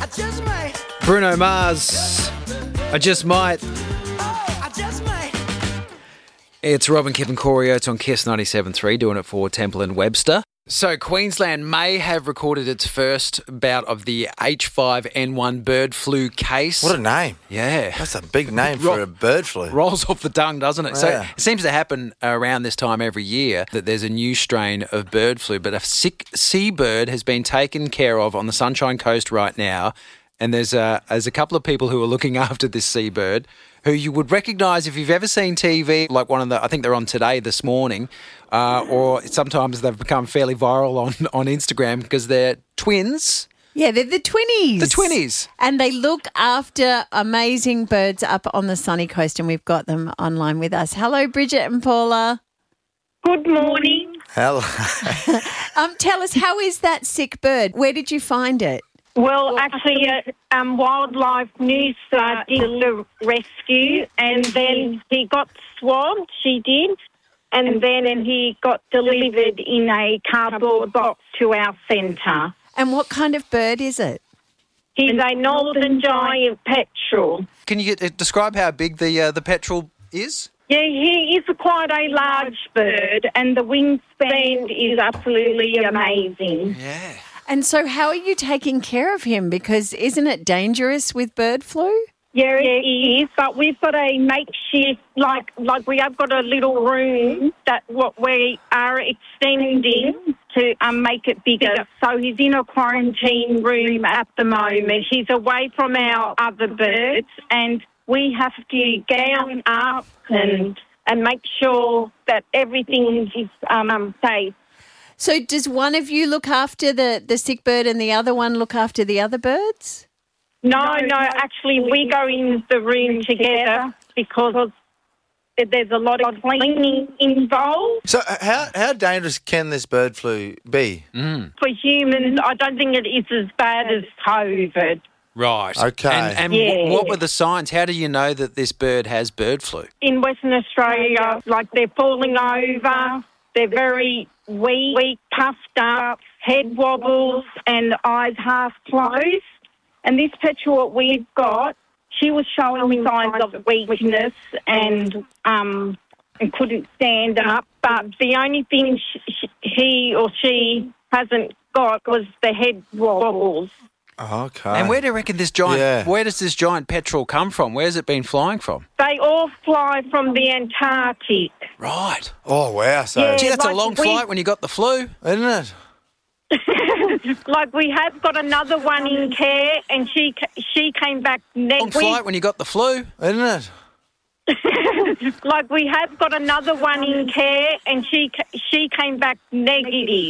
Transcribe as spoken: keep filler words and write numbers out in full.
Bruno Mars, I Just Might. It's Robin, Kip and Corey Oates on Kiss ninety-seven point three, doing it for Temple and Webster. So Queensland may have recorded its first bout of the H five N one bird flu case. What a name. Yeah. That's a big name for a bird flu. Rolls off the tongue, doesn't it? Yeah. So it seems to happen around this time every year that there's a new strain of bird flu, but a sick seabird has been taken care of on the Sunshine Coast right now, and there's a, there's a couple of people who are looking after this seabird who you would recognise if you've ever seen T V, like one of the, I think they're on Today this morning, uh, or sometimes they've become fairly viral on, on Instagram because they're twins. Yeah, they're the twinnies. The twinnies. And they look after amazing birds up on the sunny coast, and we've got them online with us. Hello, Bridget and Paula. Good morning. Hello. Um, tell us, how is that sick bird? Where did you find it? Well, actually, uh, um, Wildlife News uh, did the rescue, and then he got swabbed, she did, and then he got delivered in a cardboard box to our centre. And what kind of bird is it? He's a northern giant petrel. Can you get, describe how big the uh, the petrel is? Yeah, he is quite a large bird, and the wingspan is absolutely amazing. Yeah. And so how are you taking care of him? Because isn't it dangerous with bird flu? Yeah, it is, but we've got a makeshift, like like we have got a little room that what we are extending to um, make it bigger. So he's in a quarantine room at the moment. He's away from our other birds, and we have to gown up and and make sure that everything is um, safe. So does one of you look after the, the sick bird and the other one look after the other birds? No, no, actually we go in the room together because there's a lot of cleaning involved. So how how dangerous can this bird flu be? Mm. For humans, I don't think it is as bad as COVID. Right. Okay. And, and Yeah. w- what were the signs? How do you know that this bird has bird flu? In Western Australia, like they're falling over, they're very weak, weak, puffed up, head wobbles and eyes half closed. And this petrel we've got, she was showing signs of weakness and um, and couldn't stand up. But the only thing sh- he or she hasn't got was the head wobbles. Okay. And where do you reckon this giant, Yeah. where does this giant petrel come from? Where's it been flying from? They all fly from the Antarctic. Right. Oh, wow. So, Yeah. Gee, that's a like long we- flight when you got the flu. isn't it? Like we have got another one in care, and she ca- she came back Long next flight week. when you got the flu. Isn't it? Like we have got another one in care, and she ca- she came back negative.